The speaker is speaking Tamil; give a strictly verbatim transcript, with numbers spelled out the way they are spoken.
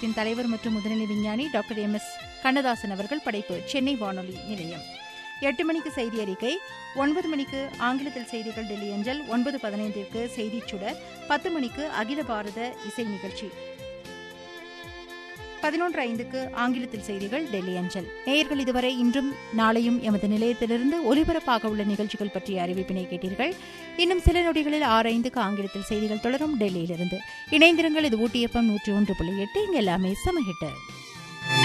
நிறுவனத்தின் தலைவர் மற்றும் முதுநிலை விஞ்ஞானி டாக்டர் எம் எஸ் கண்ணதாசன் அவர்கள் படைப்பு. சென்னை வானொலி நிலையம். எட்டு மணிக்கு செய்தி அறிக்கை, ஒன்பது மணிக்கு ஆங்கிலத்தில் செய்திகள் டெல்லி அஞ்சல், ஒன்பது பதினைந்திற்கு செய்திச் சுடர், பத்து மணிக்கு அகில பாரத இசை நிகழ்ச்சி, பதினொன்று ஐந்துக்கு ஆங்கிலத்தில் செய்திகள் டெல்லி அஞ்சல். நேயர்கள் இதுவரை இன்றும் நாளையும் எமது நிலையத்திலிருந்து ஒலிபரப்பாக உள்ள நிகழ்ச்சிகள் பற்றிய அறிவிப்பினை கேட்டீர்கள். இன்னும் சில நொடிகளில் ஆறு ஐந்துக்கு ஆங்கிலத்தில் செய்திகள் தொடரும் டெல்லியிலிருந்து. இணைந்திருங்கள். இது ஊட்டி எஃப்எம் நூற்றி ஒன்று புள்ளி எட்டு. இங்கு எல்லாமே சமஹிட்டு.